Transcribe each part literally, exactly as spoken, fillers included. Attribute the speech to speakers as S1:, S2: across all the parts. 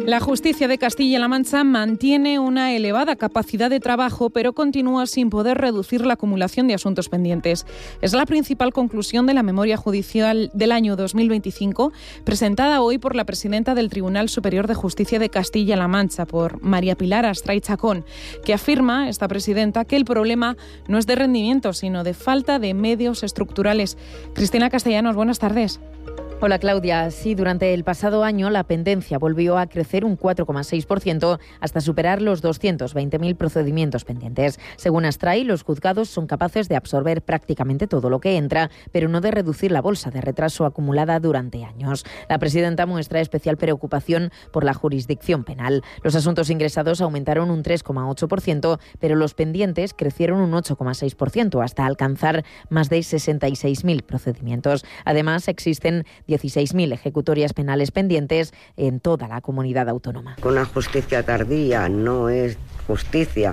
S1: La justicia de Castilla-La Mancha mantiene una elevada capacidad de trabajo, pero continúa sin poder reducir la acumulación de asuntos pendientes. Es la principal conclusión de la memoria judicial del año dos mil veinticinco, presentada hoy por la presidenta del Tribunal Superior de Justicia de Castilla-La Mancha, por María Pilar Astray Chacón, que afirma, esta presidenta, que el problema no es de rendimiento, sino de falta de medios estructurales. Cristina Castellanos, buenas tardes.
S2: Hola Claudia, sí, durante el pasado año la pendencia volvió a crecer un cuatro coma seis por ciento hasta superar los doscientos veinte mil procedimientos pendientes. Según Astray, los juzgados son capaces de absorber prácticamente todo lo que entra, pero no de reducir la bolsa de retraso acumulada durante años. La presidenta muestra especial preocupación por la jurisdicción penal. Los asuntos ingresados aumentaron un tres coma ocho por ciento, pero los pendientes crecieron un ocho coma seis por ciento hasta alcanzar más de sesenta y seis mil procedimientos. Además, existen dieciséis mil ejecutorias penales pendientes en toda la comunidad autónoma.
S3: Una justicia tardía no es justicia.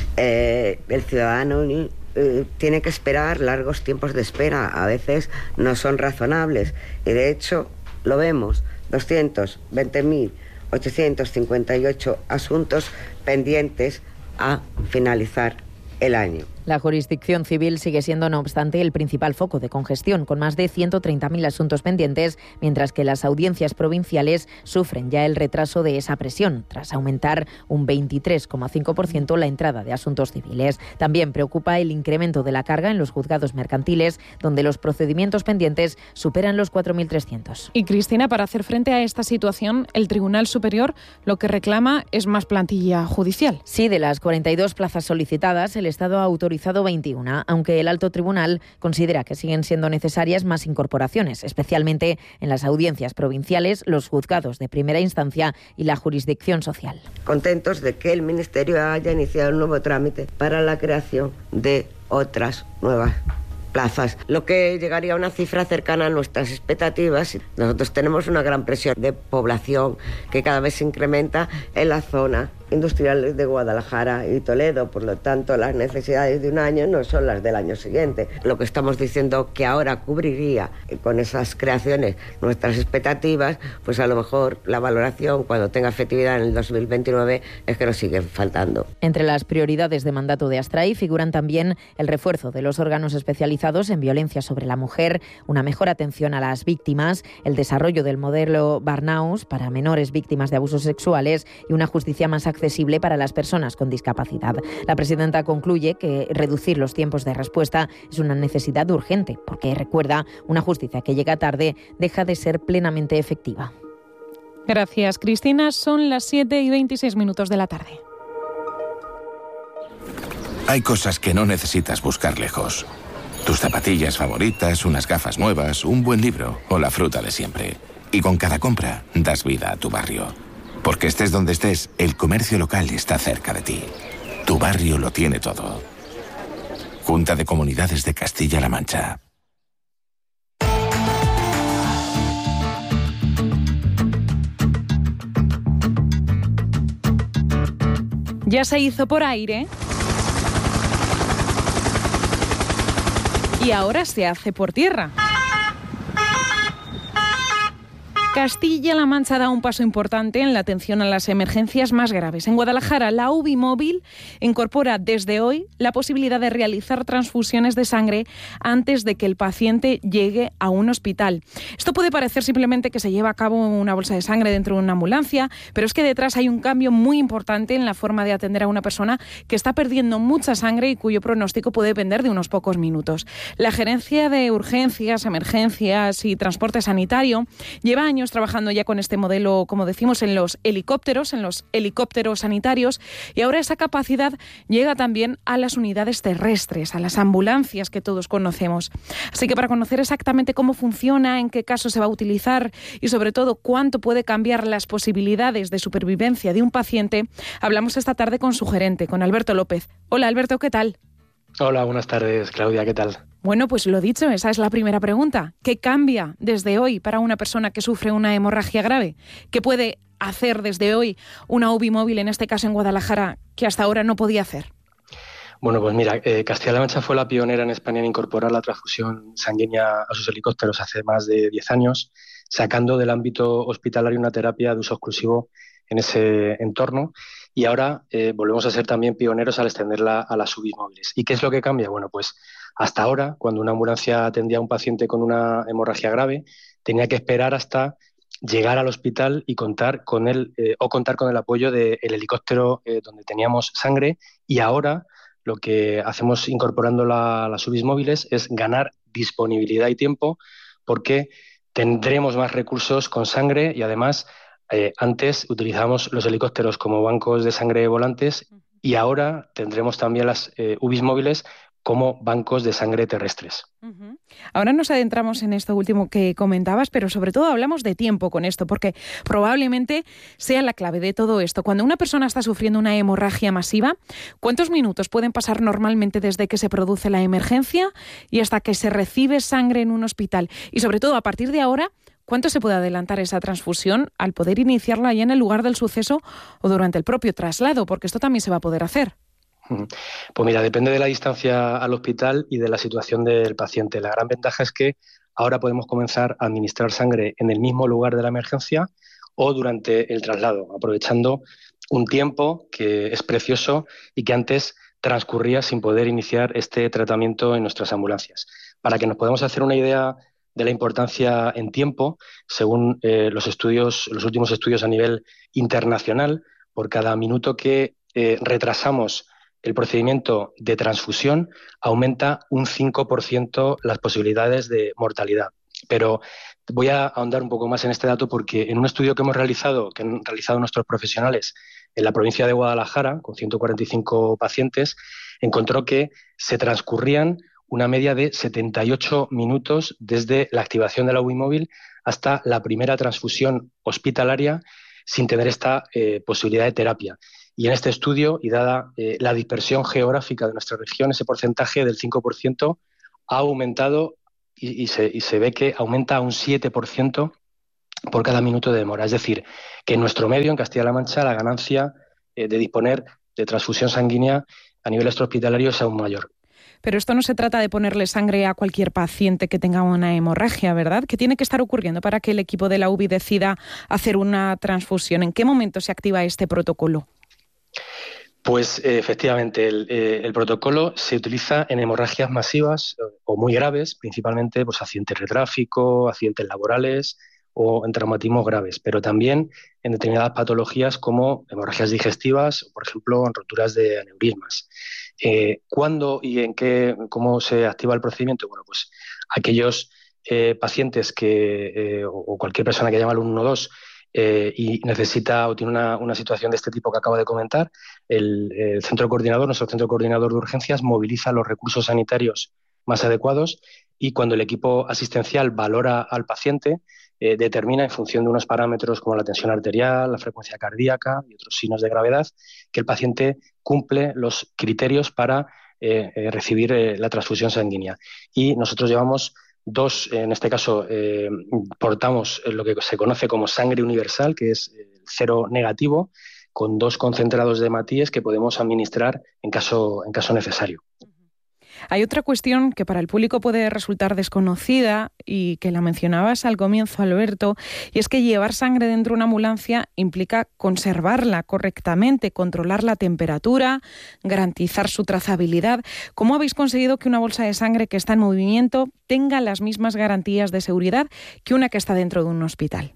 S3: Eh, el ciudadano eh, tiene que esperar largos tiempos de espera. A veces no son razonables. Y de hecho, lo vemos, doscientos veinte mil ochocientos cincuenta y ocho asuntos pendientes a finalizar el año.
S2: La jurisdicción civil sigue siendo, no obstante, el principal foco de congestión, con más de ciento treinta mil asuntos pendientes, mientras que las audiencias provinciales sufren ya el retraso de esa presión, tras aumentar un veintitrés coma cinco por ciento la entrada de asuntos civiles. También preocupa el incremento de la carga en los juzgados mercantiles, donde los procedimientos pendientes superan los cuatro mil trescientos.
S1: Y Cristina, para hacer frente a esta situación, el Tribunal Superior lo que reclama es más plantilla judicial.
S2: Sí, de las cuarenta y dos plazas solicitadas, el Estado ha autorizado veintiuna, aunque el alto tribunal considera que siguen siendo necesarias más incorporaciones, especialmente en las audiencias provinciales, los juzgados de primera instancia y la jurisdicción social.
S3: Contentos de que el Ministerio haya iniciado un nuevo trámite para la creación de otras nuevas plazas, lo que llegaría a una cifra cercana a nuestras expectativas. Nosotros tenemos una gran presión de población que cada vez se incrementa en la zona industriales de Guadalajara y Toledo, por lo tanto las necesidades de un año no son las del año siguiente. Lo que estamos diciendo que ahora cubriría con esas creaciones nuestras expectativas, pues a lo mejor la valoración cuando tenga efectividad en el dos mil veintinueve es que nos sigue faltando.
S2: Entre las prioridades de mandato de Astray figuran también el refuerzo de los órganos especializados en violencia sobre la mujer, una mejor atención a las víctimas, el desarrollo del modelo Barnaus para menores víctimas de abusos sexuales y una justicia más accesible accesible para las personas con discapacidad. La presidenta concluye que reducir los tiempos de respuesta es una necesidad urgente, porque, recuerda, una justicia que llega tarde deja de ser plenamente efectiva.
S1: Gracias, Cristina. Son las siete y veintiséis minutos de la tarde.
S4: Hay cosas que no necesitas buscar lejos. Tus zapatillas favoritas, unas gafas nuevas, un buen libro o la fruta de siempre. Y con cada compra das vida a tu barrio. Porque estés donde estés, el comercio local está cerca de ti. Tu barrio lo tiene todo. Junta de Comunidades de Castilla-La Mancha.
S1: Ya se hizo por aire y ahora se hace por tierra. Castilla-La Mancha da un paso importante en la atención a las emergencias más graves. En Guadalajara, la U B I móvil incorpora desde hoy la posibilidad de realizar transfusiones de sangre antes de que el paciente llegue a un hospital. Esto puede parecer simplemente que se lleva a cabo una bolsa de sangre dentro de una ambulancia, pero es que detrás hay un cambio muy importante en la forma de atender a una persona que está perdiendo mucha sangre y cuyo pronóstico puede depender de unos pocos minutos. La Gerencia de Urgencias, Emergencias y Transporte Sanitario lleva años trabajando ya con este modelo, como decimos, en los helicópteros, en los helicópteros sanitarios, y ahora esa capacidad llega también a las unidades terrestres, a las ambulancias que todos conocemos. Así que para conocer exactamente cómo funciona, en qué caso se va a utilizar y sobre todo cuánto puede cambiar las posibilidades de supervivencia de un paciente, hablamos esta tarde con su gerente, con Alberto López. Hola Alberto, ¿qué tal?
S5: Hola, buenas tardes, Claudia, ¿qué tal?
S1: Bueno, pues lo dicho, esa es la primera pregunta. ¿Qué cambia desde hoy para una persona que sufre una hemorragia grave? ¿Qué puede hacer desde hoy una U B I móvil, en este caso en Guadalajara, que hasta ahora no podía hacer?
S5: Bueno, pues mira, eh, Castilla-La Mancha fue la pionera en España en incorporar la transfusión sanguínea a sus helicópteros hace más de diez años. sacando del ámbito hospitalario una terapia de uso exclusivo en ese entorno. Y ahora eh, volvemos a ser también pioneros al extenderla a las U B I móviles. ¿Y qué es lo que cambia? Bueno, pues hasta ahora, cuando una ambulancia atendía a un paciente con una hemorragia grave, tenía que esperar hasta llegar al hospital y contar con el, eh, o contar con el apoyo del helicóptero eh, donde teníamos sangre. Y ahora lo que hacemos incorporando la, las U B Is móviles es ganar disponibilidad y tiempo, porque tendremos más recursos con sangre y además eh, antes utilizábamos los helicópteros como bancos de sangre volantes y ahora tendremos también las eh, U B Is móviles como bancos de sangre terrestres.
S1: Uh-huh. Ahora nos adentramos en esto último que comentabas, pero sobre todo hablamos de tiempo con esto, porque probablemente sea la clave de todo esto. Cuando una persona está sufriendo una hemorragia masiva, ¿cuántos minutos pueden pasar normalmente desde que se produce la emergencia y hasta que se recibe sangre en un hospital? Y sobre todo, a partir de ahora, ¿cuánto se puede adelantar esa transfusión al poder iniciarla ya en el lugar del suceso o durante el propio traslado? Porque esto también se va a poder hacer.
S5: Pues mira, depende de la distancia al hospital y de la situación del paciente. La gran ventaja es que ahora podemos comenzar a administrar sangre en el mismo lugar de la emergencia o durante el traslado, aprovechando un tiempo que es precioso y que antes transcurría sin poder iniciar este tratamiento en nuestras ambulancias. Para que nos podamos hacer una idea de la importancia en tiempo, según eh, los estudios, los últimos estudios a nivel internacional, por cada minuto que eh, retrasamos el procedimiento de transfusión aumenta un cinco por ciento las posibilidades de mortalidad. Pero voy a ahondar un poco más en este dato porque en un estudio que hemos realizado, que han realizado nuestros profesionales en la provincia de Guadalajara, con ciento cuarenta y cinco pacientes, encontró que se transcurrían una media de setenta y ocho minutos desde la activación de la U B I móvil hasta la primera transfusión hospitalaria sin tener esta eh, posibilidad de terapia. Y en este estudio, y dada eh, la dispersión geográfica de nuestra región, ese porcentaje del cinco por ciento ha aumentado y, y, se, y se ve que aumenta a un siete por ciento por cada minuto de demora. Es decir, que en nuestro medio, en Castilla-La Mancha, la ganancia eh, de disponer de transfusión sanguínea a nivel extrahospitalario es aún mayor.
S1: Pero esto no se trata de ponerle sangre a cualquier paciente que tenga una hemorragia, ¿verdad? ¿Qué tiene que estar ocurriendo para que el equipo de la U B I decida hacer una transfusión? ¿En qué momento se activa este protocolo?
S5: Pues eh, efectivamente, el, eh, el protocolo se utiliza en hemorragias masivas eh, o muy graves, principalmente pues, accidentes de tráfico, accidentes laborales o en traumatismos graves, pero también en determinadas patologías como hemorragias digestivas o, por ejemplo, en roturas de aneurismas. Eh, ¿Cuándo y en qué, cómo se activa el procedimiento? Bueno, pues aquellos eh, pacientes que eh, o cualquier persona que llama al uno uno dos Eh, y necesita o tiene una, una situación de este tipo que acabo de comentar, el, el centro coordinador, nuestro centro coordinador de urgencias, moviliza los recursos sanitarios más adecuados y cuando el equipo asistencial valora al paciente, eh, determina en función de unos parámetros como la tensión arterial, la frecuencia cardíaca y otros signos de gravedad, que el paciente cumple los criterios para eh, eh, recibir eh, la transfusión sanguínea. Y nosotros llevamos Dos, en este caso, eh, portamos lo que se conoce como sangre universal, que es el cero negativo, con dos concentrados de hematíes que podemos administrar en caso, en caso necesario.
S1: Hay otra cuestión que para el público puede resultar desconocida y que la mencionabas al comienzo, Alberto, y es que llevar sangre dentro de una ambulancia implica conservarla correctamente, controlar la temperatura, garantizar su trazabilidad. ¿Cómo habéis conseguido que una bolsa de sangre que está en movimiento tenga las mismas garantías de seguridad que una que está dentro de un hospital?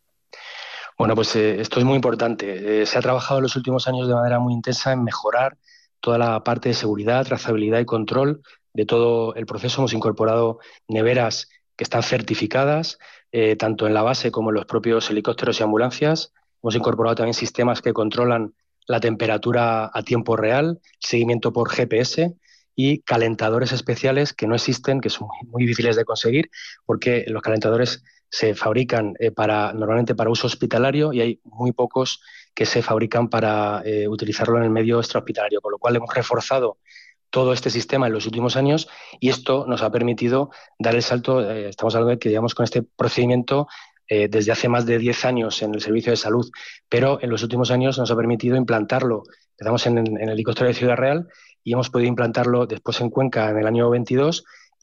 S5: Bueno, pues eh, esto es muy importante. Eh, se ha trabajado en los últimos años de manera muy intensa en mejorar toda la parte de seguridad, trazabilidad y control de todo el proceso. Hemos incorporado neveras que están certificadas, eh, tanto en la base como en los propios helicópteros y ambulancias. Hemos incorporado también sistemas que controlan la temperatura a tiempo real, seguimiento por G P S y calentadores especiales que no existen, que son muy, muy difíciles de conseguir, porque los calentadores se fabrican eh, para normalmente para uso hospitalario y hay muy pocos que se fabrican para eh, utilizarlo en el medio extrahospitalario, con lo cual hemos reforzado todo este sistema en los últimos años y esto nos ha permitido dar el salto. Eh, estamos hablando de que llevamos con este procedimiento eh, desde hace más de diez años en el servicio de salud, pero en los últimos años nos ha permitido implantarlo. Empezamos en, en el helicóptero de Ciudad Real y hemos podido implantarlo después en Cuenca en el año veintidós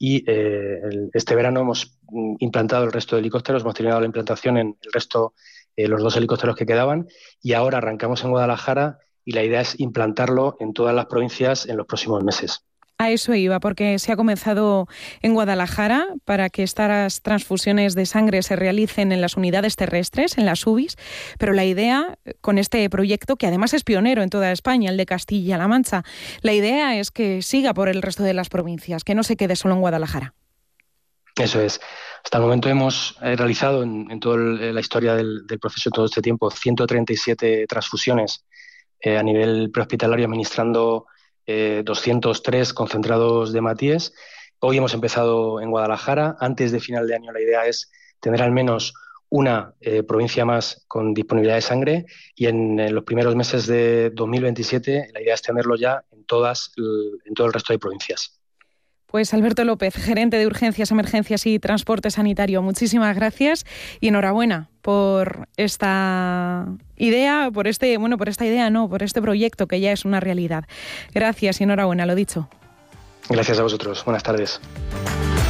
S5: y eh, el, este verano hemos implantado el resto de helicópteros, hemos terminado la implantación en el resto, eh, los dos helicópteros que quedaban, y ahora arrancamos en Guadalajara y la idea es implantarlo en todas las provincias en los próximos meses.
S1: A eso iba, porque se ha comenzado en Guadalajara para que estas transfusiones de sangre se realicen en las unidades terrestres, en las U B Is, pero la idea con este proyecto, que además es pionero en toda España, el de Castilla-La Mancha, la idea es que siga por el resto de las provincias, que no se quede solo en Guadalajara.
S5: Eso es. Hasta el momento hemos realizado en, en toda la historia del, del proceso, todo este tiempo, ciento treinta y siete transfusiones eh, a nivel prehospitalario, administrando Eh, doscientos tres concentrados de Matíes. Hoy hemos empezado en Guadalajara. Antes de final de año la idea es tener al menos una eh, provincia más con disponibilidad de sangre, y en, en los primeros meses de dos mil veintisiete la idea es tenerlo ya en, todas, en todo el resto de provincias.
S1: Pues Alberto López, gerente de Urgencias, Emergencias y Transporte Sanitario, muchísimas gracias y enhorabuena por esta idea, por este, bueno, por esta idea no, por este proyecto que ya es una realidad. Gracias y enhorabuena, lo dicho.
S5: Gracias a vosotros. Buenas tardes.